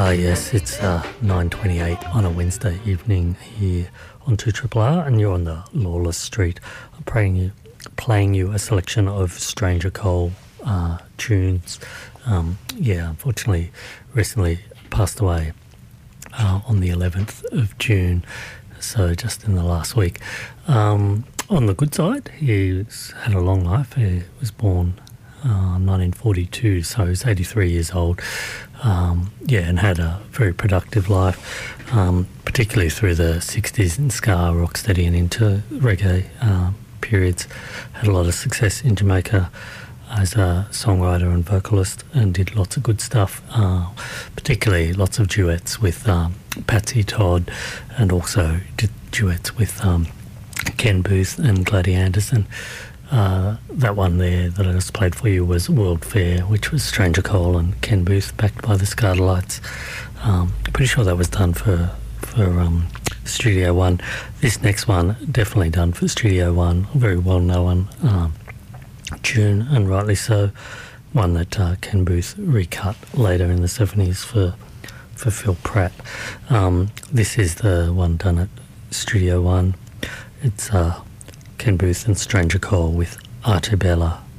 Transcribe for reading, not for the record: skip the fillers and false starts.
Yes, it's 9:28 on a Wednesday evening here on 2RRR, and you're on the Lawless Street. I'm playing you a selection of Stranger Cole tunes. Unfortunately, recently passed away on the 11th of June, so just in the last week. On the good side, he's had a long life. He was born 1942, so he's 83 years old. And had a very productive life, particularly through the 60s in ska, rocksteady and into reggae periods. Had a lot of success in Jamaica as a songwriter and vocalist, and did lots of good stuff, particularly lots of duets with Patsy Todd, and also did duets with Ken Booth and Gladys Anderson. That one there that I just played for you was World Fair, which was Stranger Cole and Ken Booth, backed by the Scarletites. Pretty sure that was done for Studio One. This next one, definitely done for Studio One, a very well-known tune, and rightly so. One that Ken Booth recut later in the 70s for Phil Pratt. This is the one done at Studio One. It's Ken Booth and Stranger Cole with Artebella.